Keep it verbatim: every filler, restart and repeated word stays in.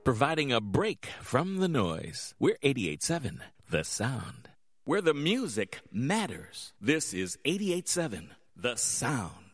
providing a break from the noise. We're eighty-eight point seven, The Sound, where the music matters. This is eighty-eight point seven, The Sound.